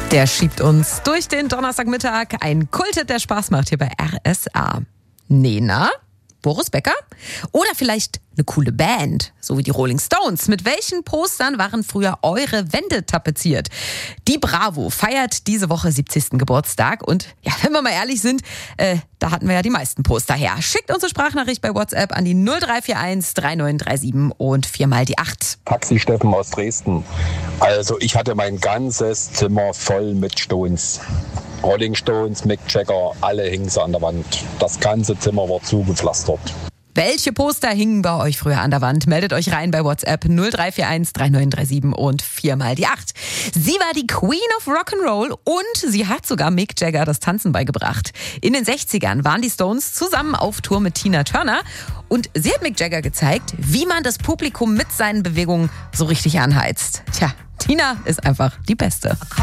Der schiebt uns durch den Donnerstagmittag. Ein Kulthit, der Spaß macht hier bei RSA. Nena? Boris Becker? Oder vielleicht eine coole Band, so wie die Rolling Stones. Mit welchen Postern waren früher eure Wände tapeziert? Die Bravo feiert diese Woche 70. Geburtstag. Und ja, wenn wir mal ehrlich sind, da hatten wir ja die meisten Poster her. Schickt unsere Sprachnachricht bei WhatsApp an die 0341 3937 und 4x8. Taxi Steffen aus Dresden. Also ich hatte mein ganzes Zimmer voll mit Stones. Rolling Stones, Mick Jagger, alle hingen sie an der Wand. Das ganze Zimmer war zugepflastert. Welche Poster hingen bei euch früher an der Wand? Meldet euch rein bei WhatsApp 0341 3937 und 4x8. Sie war die Queen of Rock'n'Roll und sie hat sogar Mick Jagger das Tanzen beigebracht. In den 60ern waren die Stones zusammen auf Tour mit Tina Turner und sie hat Mick Jagger gezeigt, wie man das Publikum mit seinen Bewegungen so richtig anheizt. Tja, Tina ist einfach die Beste.